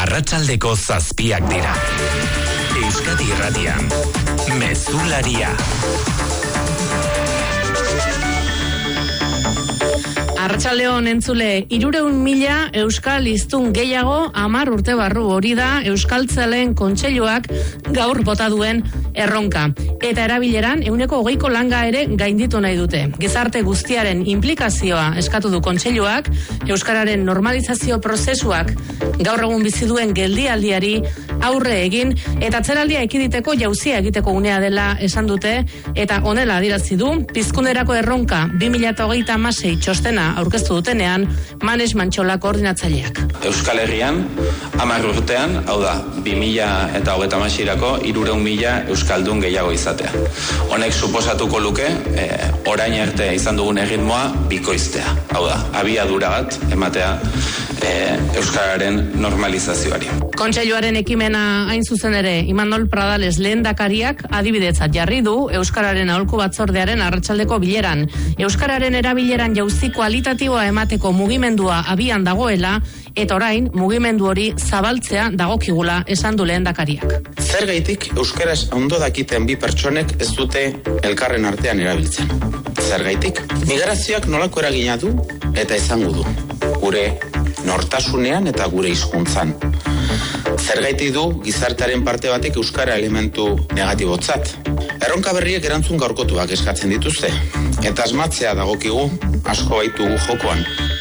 Arratsaldeko 7 dira. Euskadi Irratian, Mezularia. Arratsaldeon entzule, 300.000 euskal hiztun gehiago 10 urte barru, hori da Euskaltzaleen Kontseiluak gaur bota duen erronka. Eta erabileran 20% langa ere gainditu nahi dute. Gizarte guztiaren implikazioa eskatu du Kontseiluak, euskararen normalizazio prozesuak gaur egun bizi duen geldialdiari aurre egin eta atzeraldia ekiditeko jauzia egiteko unea dela esan dute eta honela adierazi du Pizkunderako erronka 2026 txostena aurkeztu dutenean Manes Mantxola koordinatzaileak. Euskal Herrian 10 urtean, hau da, 2026-erako 300.000 euskaldun gehiago izatea. Honek suposatuko luke orain arte izan dugun erritmoa bikoiztea. Hau da, abiadura bat ematea euskararen normalizazioari. Kontseiluaren ekimena hain zuzen ere Imanol Pradales lehendakariak adibidetzat jarri du euskararen aholku batzordearen arratsaldeko bileran. Euskararen erabileran jauzi kualitatiboa emateko mugimendua abian dagoela eta orain mugimendu hori zabaltzea dagokigula esan du lehendakariak. Zergaitik euskaraz ondo dakiten bi pertsonek ez dute elkarren artean erabiltzen. Zergaitik migrazioak nolako eragina du eta izango du gure nortasunean eta gure hizkuntzan. Zergaitik du gizartearen parte batek euskara elementu negatibotzat. Erronka berriek erantzun gaurkotuak eskatzen dituzte eta asmatzea dagokigu asko baitugu jokoan.